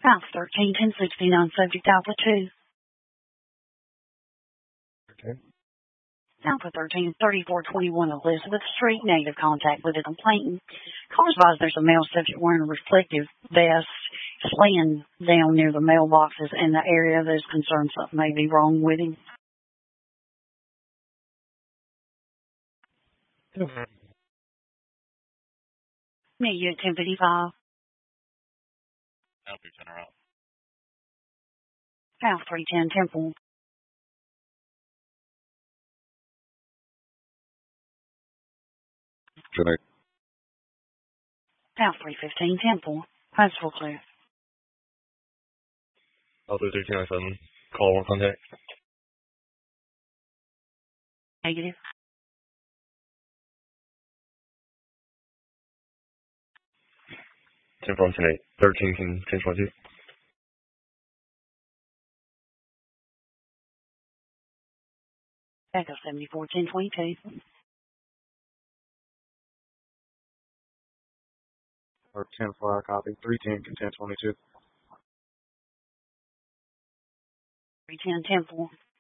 House 13, 1069, subject Alpha 2. Okay. Alpha 13, 3421 Elizabeth Street, negative contact with the complainant. Cars advised there's a male subject wearing a reflective vest. He's laying down near the mailboxes in the area. There's concern something may be wrong with him. Okay. Meet you at 1055. I'll be 10 around. House 310 Temple. Good night. House 315 Temple. Principal clear. Alpha 1307. Call 1 contact. Negative. 10 from 10 8. 13 can 1022. Echo 74 1022. Or 10-4 copy. 310 can 1022. 310 Temple.